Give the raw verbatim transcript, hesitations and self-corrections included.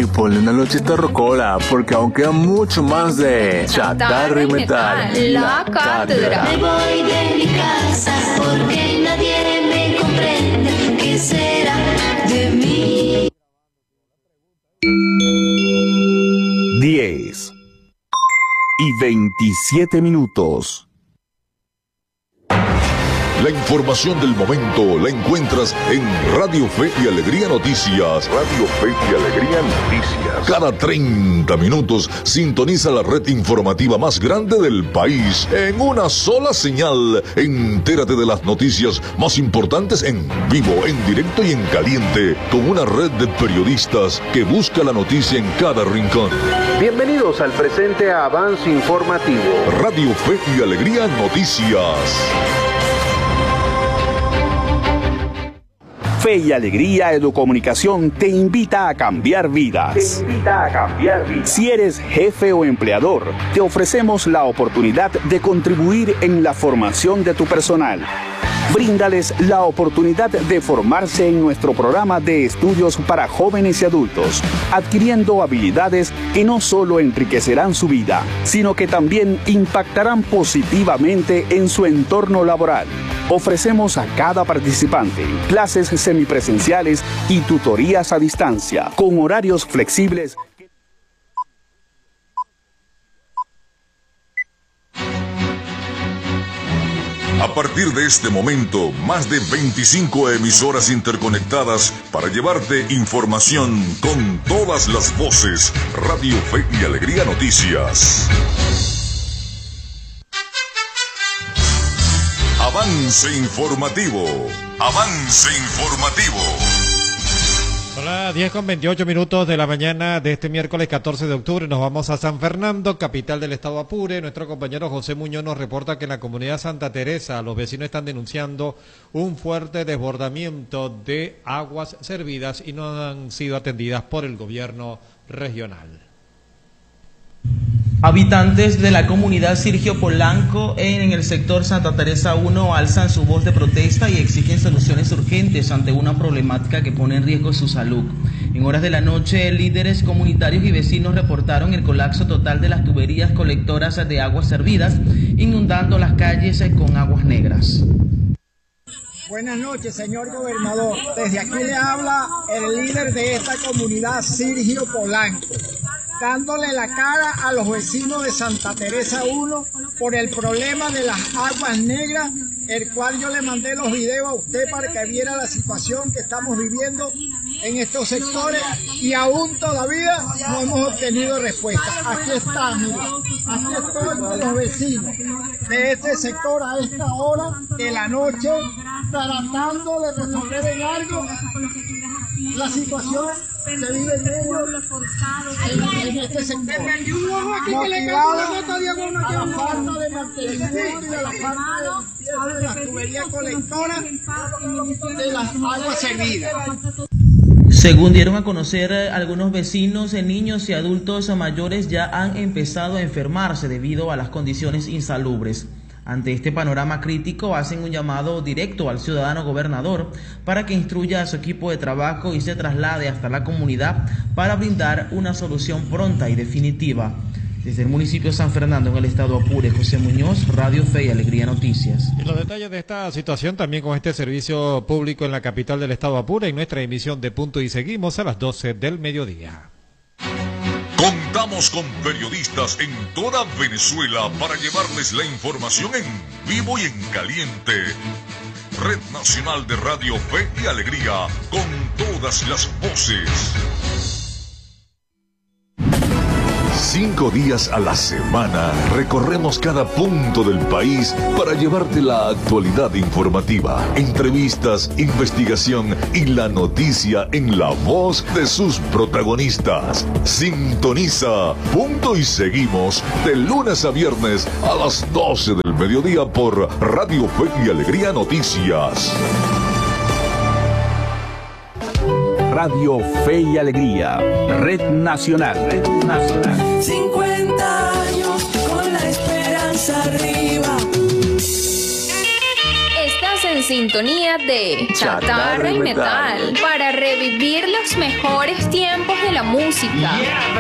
y ponle una lochita rocola, porque aún queda mucho más de Chatarra y Metal, la cátedra. Me voy de mi casa porque nadie me comprende. ¿Qué será de mí? diez y veintisiete minutos. La información del momento la encuentras en Radio Fe y Alegría Noticias. Radio Fe y Alegría Noticias. Cada treinta minutos sintoniza la red informativa más grande del país en una sola señal. Entérate de las noticias más importantes en vivo, en directo y en caliente, con una red de periodistas que busca la noticia en cada rincón. Bienvenidos al presente avance informativo. Radio Fe y Alegría Noticias. Fe y Alegría Educomunicación te invita a cambiar vidas. Te invita a cambiar vidas. Si eres jefe o empleador, te ofrecemos la oportunidad de contribuir en la formación de tu personal. Bríndales la oportunidad de formarse en nuestro programa de estudios para jóvenes y adultos, adquiriendo habilidades que no solo enriquecerán su vida, sino que también impactarán positivamente en su entorno laboral. Ofrecemos a cada participante clases semipresenciales y tutorías a distancia, con horarios flexibles. A partir de este momento, más de veinticinco emisoras interconectadas para llevarte información con todas las voces. Radio Fe y Alegría Noticias. Avance informativo. Avance informativo. Son las diez con veintiocho minutos de la mañana de este miércoles catorce de octubre. Nos vamos a San Fernando, capital del estado Apure. Nuestro compañero José Muñoz nos reporta que en la comunidad Santa Teresa los vecinos están denunciando un fuerte desbordamiento de aguas servidas y no han sido atendidas por el gobierno regional. Habitantes de la comunidad Sergio Polanco en el sector Santa Teresa uno alzan su voz de protesta y exigen soluciones urgentes ante una problemática que pone en riesgo su salud. En horas de la noche, líderes comunitarios y vecinos reportaron el colapso total de las tuberías colectoras de aguas servidas, inundando las calles con aguas negras. Buenas noches, señor gobernador. Desde aquí le habla el líder de esta comunidad, Sergio Polanco, dándole la cara a los vecinos de Santa Teresa uno por el problema de las aguas negras, el cual yo le mandé los videos a usted para que viera la situación que estamos viviendo en estos sectores y aún todavía no hemos obtenido respuesta. Aquí está, mire, aquí estoy con los vecinos de este sector a esta hora de la noche tratando de resolver en algo la situación que vive en ellos en, en este sector, motivada a la falta de mantenimiento y a la falta de, de las tuberías colectoras de las aguas servidas. Según dieron a conocer algunos vecinos, niños y adultos mayores ya han empezado a enfermarse debido a las condiciones insalubres. Ante este panorama crítico, hacen un llamado directo al ciudadano gobernador para que instruya a su equipo de trabajo y se traslade hasta la comunidad para brindar una solución pronta y definitiva. Desde el municipio de San Fernando, en el estado Apure, José Muñoz, Radio Fe y Alegría Noticias. Y los detalles de esta situación también con este servicio público en la capital del estado Apure, en nuestra emisión de Punto y Seguimos a las doce del mediodía. Contamos con periodistas en toda Venezuela para llevarles la información en vivo y en caliente. Red Nacional de Radio Fe y Alegría, con todas las voces. Cinco días a la semana recorremos cada punto del país para llevarte la actualidad informativa, entrevistas, investigación y la noticia en la voz de sus protagonistas. Sintoniza Punto y Seguimos de lunes a viernes a las doce del mediodía por Radio Fe y Alegría Noticias. Radio Fe y Alegría, Red Nacional. Red Nacional. cincuenta años con la esperanza arriba. Estás en sintonía de Chatarra y Metal para revivir los mejores tiempos de la música música.